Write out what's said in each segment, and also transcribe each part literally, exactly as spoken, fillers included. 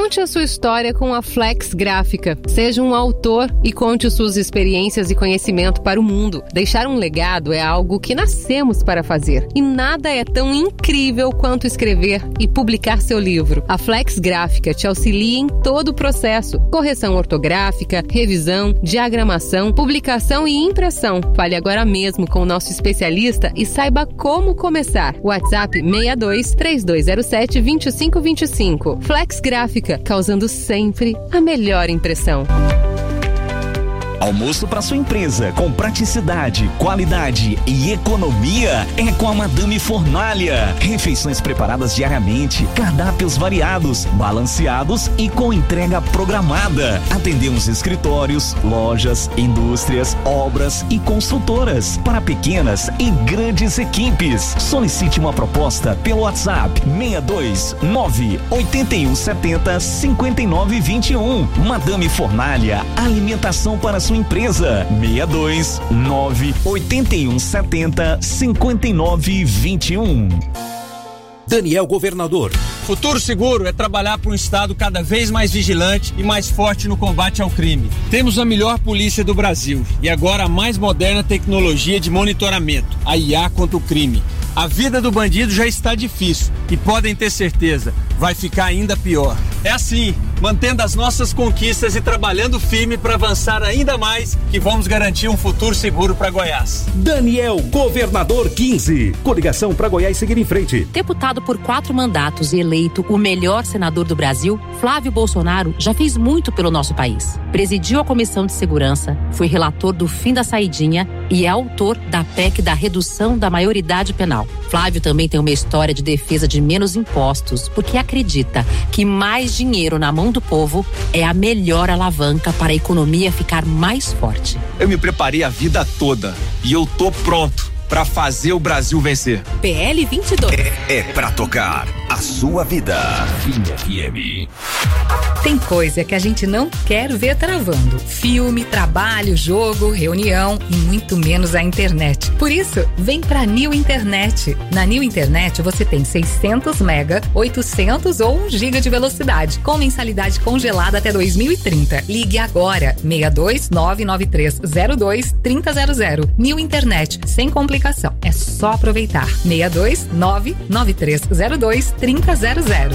Conte a sua história com a Flex Gráfica. Seja um autor e conte suas experiências e conhecimento para o mundo. Deixar um legado é algo que nascemos para fazer. E nada é tão incrível quanto escrever e publicar seu livro. A Flex Gráfica te auxilia em todo o processo. Correção ortográfica, revisão, diagramação, publicação e impressão. Fale agora mesmo com o nosso especialista e saiba como começar. WhatsApp seis dois, três dois zero sete, dois cinco dois cinco. Flex Gráfica, causando sempre a melhor impressão. Almoço para sua empresa com praticidade, qualidade e economia é com a Madame Fornalha. Refeições preparadas diariamente, cardápios variados, balanceados e com entrega programada. Atendemos escritórios, lojas, indústrias, obras e construtoras para pequenas e grandes equipes. Solicite uma proposta pelo WhatsApp seis dois nove, oito um sete zero, cinco nove dois um. Madame Fornalha, alimentação para sua empresa. seis dois nove, oito um sete zero, cinco nove dois um. Daniel Governador. Futuro Seguro é trabalhar para um Estado cada vez mais vigilante e mais forte no combate ao crime. Temos a melhor polícia do Brasil e agora a mais moderna tecnologia de monitoramento, a I A contra o crime. A vida do bandido já está difícil e podem ter certeza, vai ficar ainda pior. É assim, mantendo as nossas conquistas e trabalhando firme para avançar ainda mais, que vamos garantir um futuro seguro para Goiás. Daniel Governador quinze. Coligação para Goiás seguir em frente. Deputado por quatro mandatos e eleito o melhor senador do Brasil, Flávio Bolsonaro já fez muito pelo nosso país. Presidiu a Comissão de Segurança, foi relator do fim da saidinha e é autor da P E C da redução da maioridade penal. Flávio também tem uma história de defesa de menos impostos, porque acredita que mais dinheiro na mão do povo é a melhor alavanca para a economia ficar mais forte. Eu me preparei a vida toda e eu tô pronto para fazer o Brasil vencer. P L vinte e dois. É, é pra tocar a sua vida. F M. Tem coisa que a gente não quer ver travando. Filme, trabalho, jogo, reunião e muito menos a internet. Por isso, vem pra New Internet. Na New Internet você tem seiscentos mega, oitocentos ou um giga de velocidade, com mensalidade congelada até dois mil e trinta. Ligue agora, seis dois nove nove três zero dois três zero zero zero. New Internet, sem complicação. É só aproveitar. seis dois nove nove três zero dois três zero zero.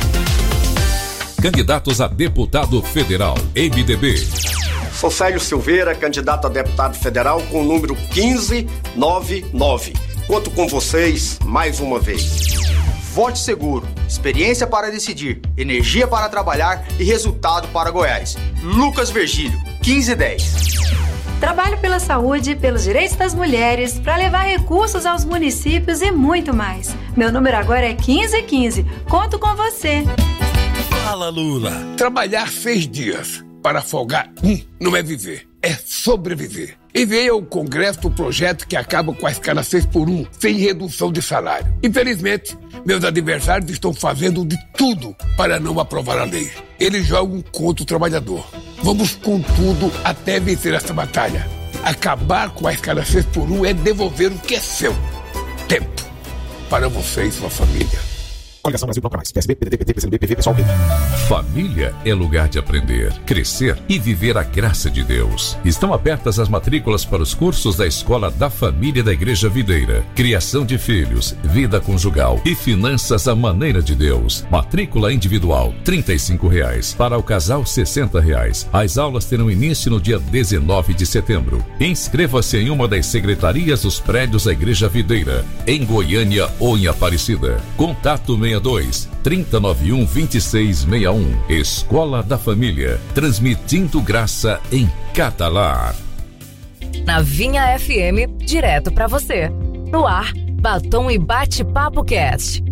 Candidatos a deputado federal, M D B. Sou Célio Silveira, candidato a deputado federal com o número quinze noventa e nove. Conto com vocês mais uma vez. Vote seguro, experiência para decidir, energia para trabalhar e resultado para Goiás. Lucas Virgílio, quinze dez. Trabalho pela saúde, pelos direitos das mulheres, para levar recursos aos municípios e muito mais. Meu número agora é quinze quinze. Conto com você. Fala, Lula. Trabalhar seis dias para folgar um não é viver, é sobreviver. Enviei ao Congresso o projeto que acaba com a escala seis por um, sem redução de salário. Infelizmente, meus adversários estão fazendo de tudo para não aprovar a lei. Eles jogam contra o trabalhador. Vamos com tudo até vencer essa batalha. Acabar com a escala seis por um é devolver o que é seu. Tempo para você e sua família. Coligação Brasil Bloco Mais, P S B, P D T, P T, P C D B, P V, Pessoal, P D. Família é lugar de aprender, crescer e viver a graça de Deus. Estão abertas as matrículas para os cursos da Escola da Família da Igreja Videira. Criação de filhos, vida conjugal e finanças à maneira de Deus. Matrícula individual, trinta e cinco reais. Para o casal, sessenta reais. As aulas terão início no dia dezenove de setembro. Inscreva-se em uma das secretarias dos prédios da Igreja Videira, em Goiânia ou em Aparecida. Contato seis dois, três nove um, dois seis seis um. Escola da Família, transmitindo graça em catalã. Na Vinha F M, direto pra você. No ar, Batom e Bate-Papo Cast.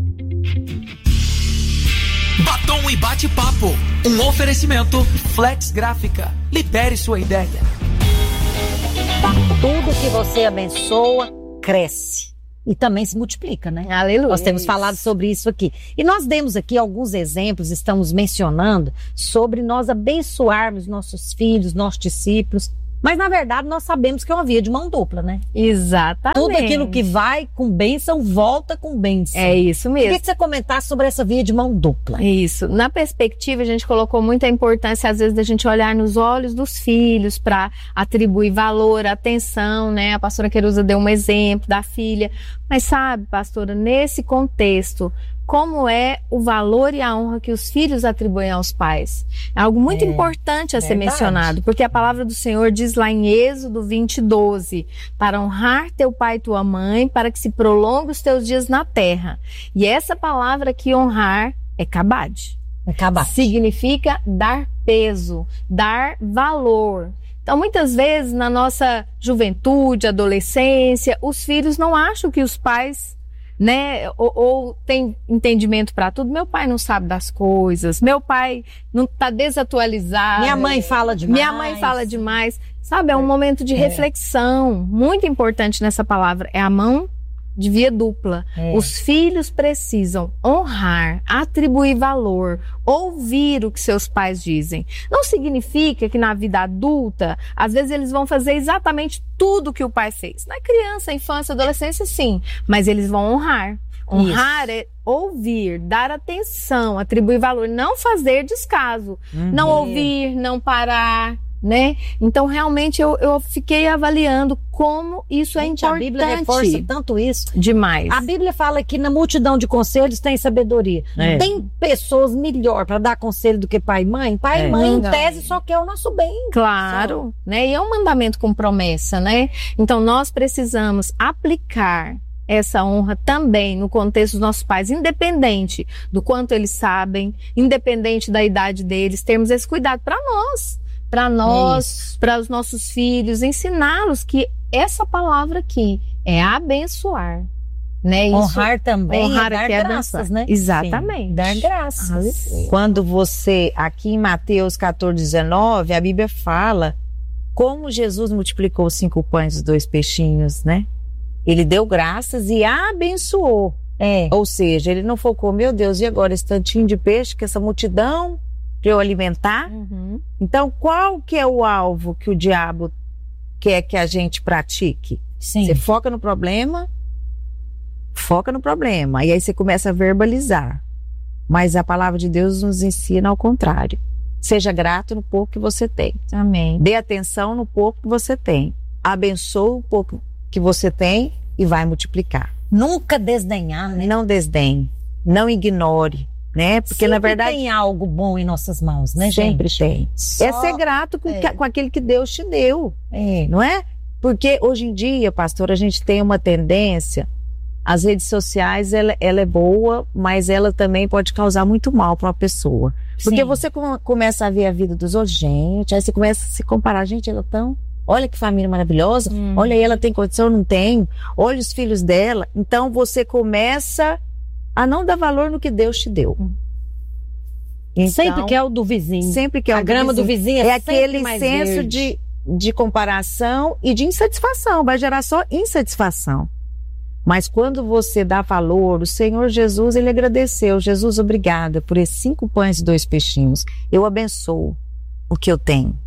Batom e Bate-Papo, um oferecimento Flex Gráfica. Libere sua ideia. Tudo que você abençoa, cresce. E também se multiplica, né? Aleluia. Nós temos falado sobre isso aqui. E nós demos aqui alguns exemplos, estamos mencionando, sobre nós abençoarmos nossos filhos, nossos discípulos, Mas, na verdade, nós sabemos que é uma via de mão dupla, né? Exatamente. Tudo aquilo que vai com bênção, volta com bênção. É isso mesmo. Queria que você comentasse sobre essa via de mão dupla. Isso. Na perspectiva, a gente colocou muita importância, às vezes, da gente olhar nos olhos dos filhos para atribuir valor, atenção, né? A pastora Querusa deu um exemplo da filha. Mas sabe, pastora, nesse contexto, como é o valor e a honra que os filhos atribuem aos pais. É algo muito é, importante a ser verdade. mencionado, porque a palavra do Senhor diz lá em Êxodo vinte, doze, para honrar teu pai e tua mãe, para que se prolongue os teus dias na terra. E essa palavra aqui, honrar, é kabad. É kabad. Significa dar peso, dar valor. Então, muitas vezes, na nossa juventude, adolescência, os filhos não acham que os pais... né, ou, ou tem entendimento para tudo. Meu pai não sabe das coisas, meu pai não tá desatualizado, minha mãe fala demais, minha mãe fala demais, sabe, é um momento de é. reflexão muito importante nessa palavra, é a mão de via dupla. É. Os filhos precisam honrar, atribuir valor, ouvir o que seus pais dizem. Não significa que na vida adulta, às vezes eles vão fazer exatamente tudo que o pai fez. Na criança, infância, adolescência, sim. Mas eles vão honrar. Honrar Isso. é ouvir, dar atenção, atribuir valor, não fazer descaso. Uhum. Não ouvir, não parar. Né? Então, realmente, eu, eu fiquei avaliando como isso Gente, é importante. A Bíblia reforça tanto isso. Demais. A Bíblia fala que na multidão de conselhos tem sabedoria. É. Tem pessoas melhor para dar conselho do que pai e mãe? Pai é. e mãe, em tese, só quer o nosso bem. Claro. Né? E é um mandamento com promessa, né? Então, nós precisamos aplicar essa honra também no contexto dos nossos pais, independente do quanto eles sabem, independente da idade deles, termos esse cuidado para nós. Para nós, para os nossos filhos, ensiná-los que essa palavra aqui é abençoar, né? Isso, honrar também, honrar é dar é graças, né? Exatamente. Sim, dar graças. Aleluia. Quando você, aqui em Mateus quatorze, dezenove, a Bíblia fala como Jesus multiplicou os cinco pães e os dois peixinhos, né? Ele deu graças e abençoou. É. Ou seja, ele não focou, meu Deus, e agora esse tantinho de peixe que essa multidão... para eu alimentar. Uhum. Então, qual que é o alvo que o diabo quer que a gente pratique? Sim. Você foca no problema, foca no problema, e aí você começa a verbalizar. Mas a palavra de Deus nos ensina ao contrário. Seja grato no pouco que você tem. Amém. Dê atenção no pouco que você tem. Abençoe o pouco que você tem e vai multiplicar. Nunca desdenhar, né? Não desdenhe, não ignore. Né? Porque sempre na verdade tem algo bom em nossas mãos, né, sempre gente? tem. Só... É ser grato com, é. com aquele que Deus te deu, é. não é? Porque hoje em dia, pastor, a gente tem uma tendência, as redes sociais, ela, ela é boa, mas ela também pode causar muito mal para uma pessoa. Porque Sim. você com, começa a ver a vida dos outros, gente, aí você começa a se comparar, gente, ela tão... Olha que família maravilhosa, hum. olha aí, ela tem condição, não tem, olha os filhos dela. Então você começa... a não dar valor no que Deus te deu. Então, sempre que é o do vizinho. Sempre que é o a grama do vizinho. É, é aquele senso de, de comparação e de insatisfação. Vai gerar só insatisfação. Mas quando você dá valor, o Senhor Jesus, ele agradeceu. Jesus, obrigada por esses cinco pães e dois peixinhos. Eu abençoo o que eu tenho.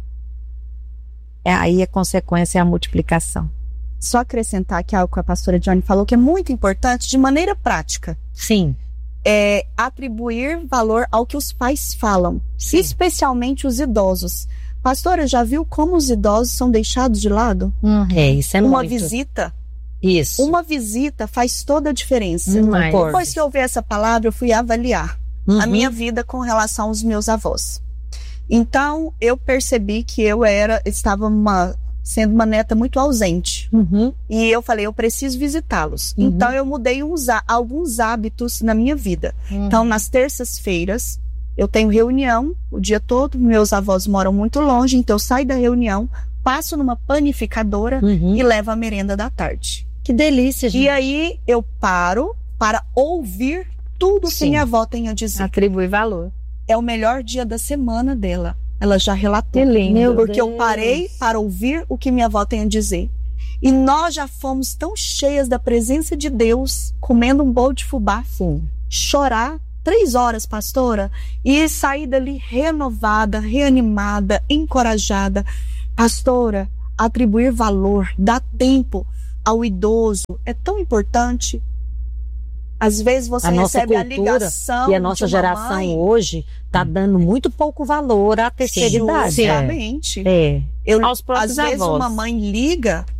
É, aí a consequência é a multiplicação. Só acrescentar aqui algo que a pastora Johnny falou, que é muito importante, de maneira prática. Sim. É atribuir valor ao que os pais falam, Sim. especialmente os idosos. Pastora, já viu como os idosos são deixados de lado? Uhum. É, isso é Uma muito. visita. Isso. Uma visita faz toda a diferença. Demais. Depois que eu ouvi essa palavra, eu fui avaliar uhum. a minha vida com relação aos meus avós. Então, eu percebi que eu era, estava uma... sendo uma neta muito ausente. Uhum. E eu falei, eu preciso visitá-los. Uhum. Então, eu mudei uns, alguns hábitos na minha vida. Uhum. Então, nas terças-feiras, eu tenho reunião o dia todo. Meus avós moram muito longe, então eu saio da reunião, passo numa panificadora uhum. e levo a merenda da tarde. Que delícia, gente. E aí, eu paro para ouvir tudo Sim. que minha avó tem a dizer. Atribui valor. É o melhor dia da semana dela. Ela já relatou. Que lindo. Porque Deus. eu parei para ouvir o que minha avó tem a dizer. E nós já fomos tão cheias da presença de Deus, comendo um bolo de fubá, Sim. chorar três horas, pastora, e sair dali renovada, reanimada, encorajada. Pastora, atribuir valor, dar tempo ao idoso é tão importante. Às vezes você a recebe nossa a cultura ligação e a nossa geração mãe, hoje está dando muito pouco valor à terceira idade. Exatamente. É. Eu, Aos próprios às vezes avós. uma mãe liga